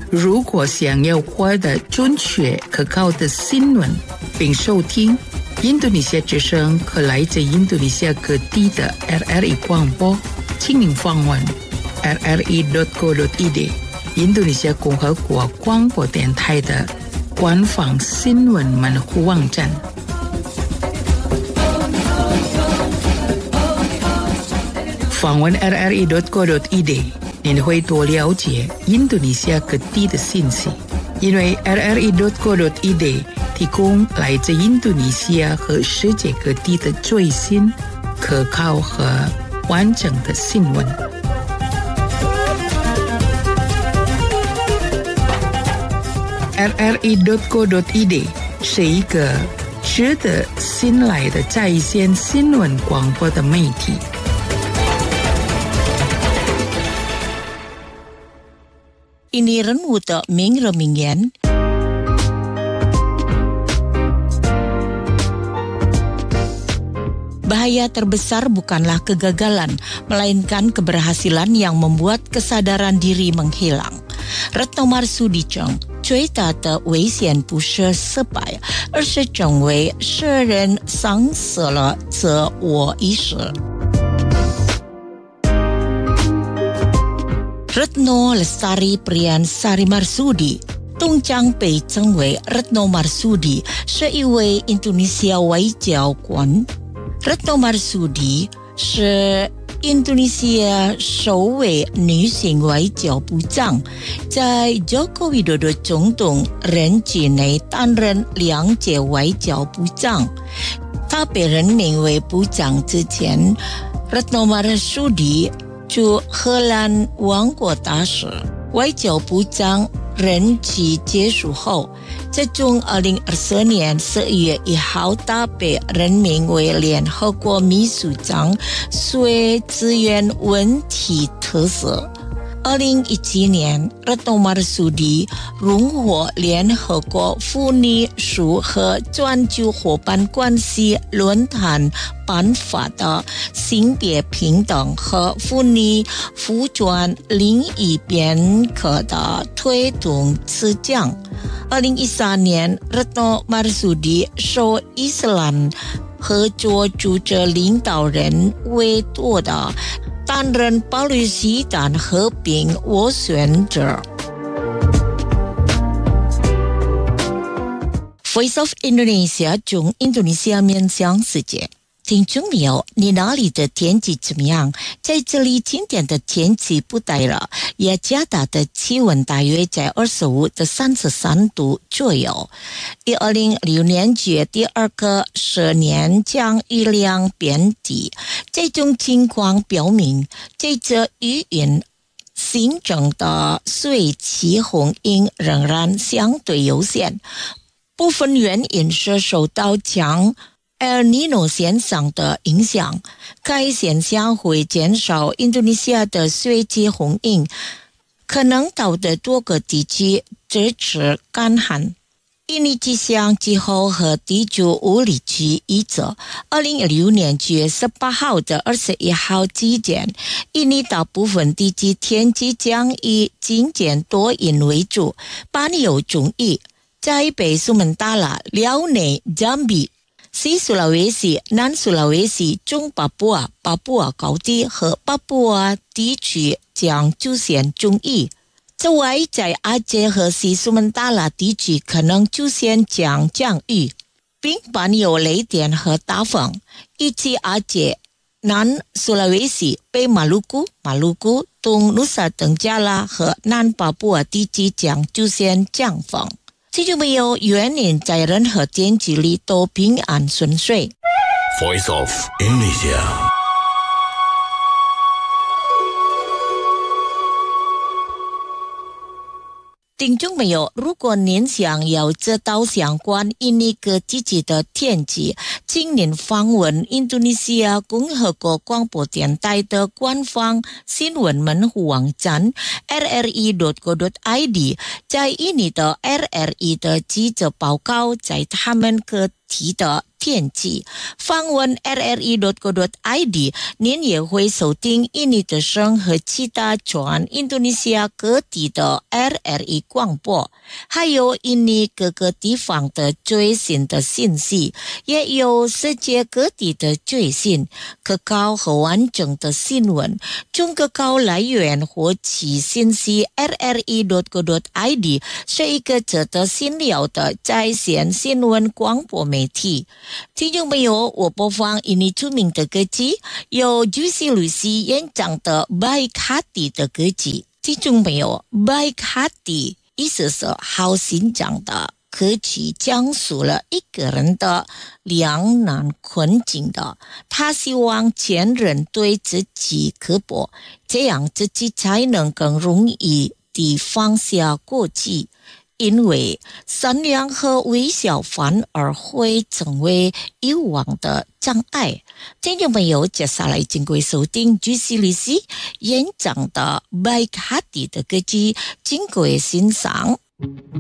如果想要获得准确可靠的新闻并收听印度尼西亚之声和来自印度尼西亚各地的 RRI 广播，请您访问 rri.co.id 印度尼西亚共和国广播电台的官方新闻门户网站。访问 rri.co.id 您会多了解印度尼西亚各地的信息，因为 rri.co.id 提供来自印度尼西亚和世界各地的最新、可靠和完整的新闻。rri.co.id 是一个值得信赖的在线新闻广播的媒体。 Ini Renwu de Ming Remingyan. Bahaya terbesar bukanlah kegagalan, melainkan keberhasilan yang membuat kesadaran diri menghilang. Retno Marsudi 称，最大的危险不是失败，而是成为世人丧失了自我意识。Retno Lestari Priyansari Marsudi 东将被称为 Retno Marsudi 是一位印度尼西亚外交官。Retno Marsudi 是印度尼西亚首位女性外交部长，在 Joko Widodo 总统任期内担任2届外交部长。他被任命为部长之前 Retno Marsudi 驻荷兰王国大使，外交部长任期结束后，在2024年11月1号他被任命为联合国秘书长水资源问题特使。2017年 Retno Marsudi 荣获联合国妇女署和全球伙伴关系论坛颁发的性别平等和妇女服装领域变革的推动次奖。2013年 Retno Marsudi 受伊斯兰合作组织领导人委托的担任巴勒斯坦和平斡旋者。Voice of Indonesia 从印度尼西亚面向世界。听众朋友，你那里的天气怎么样？在这里今天的天气不太热，雅加达的气温大约在25到33度左右。2016年9第2个10年降雨量变低，这种情况表明这则雨云形成的水汽供应仍然相对有限，部分原因是受到强El Nino 现象的影响，该现象会减少印度尼西亚的水汽供应，可能导致多个地区支持干旱。印尼气象机构和地区物理局预测2016年9月18号到21号期间，印尼大部分地区天气将以晴间多云为主，伴有中雨。在北苏门答腊、辽宁、Jambi、西苏拉威西、南苏拉威西、中巴布亚、巴布亚高地和巴布亚地区将出现中雨。此外，在阿杰和西苏门答腊地区可能出现降雨，并伴有雷电和大风。以及阿杰、南苏拉威西、北马鲁古、东努萨登加拉和南巴布亚地区将出现降风。这就没有原因在任何天气里都平安顺遂。 Voice of Indonesia。 听众朋友，如果您想要知道相关印尼各地区的天气，请您访问印度尼西亚共和国广播电台的官方新闻门户网站 rri.co.id， 在印尼的 RRI 的记者报告在他们各题的天气。访问 rri.co.id， 您也会收听印尼之声和其他全印度尼西亚各地的 RRI 广播，还有印尼各个地方的最新的信息，也有世界各地的最新、可靠和完整的新闻。从可靠来源获取信息 rri.co.id 是一个值得信赖的在线新闻广播媒体。听众朋友，我播放印尼著名的歌曲，由 Juicy Lucy 演唱的 Baik Hati 的歌曲。听众朋友， Baik Hati 意思是好心肠的歌曲，讲述了一个人的两难困境的，他希望前人对自己刻薄，这样自己才能更容易地放下过去。因为善良和微笑反而会成为遗忘的障碍。听众朋友，接下来经过收听 Juicy Lucy 演唱的 Baik Hati 的歌曲，经过欣赏。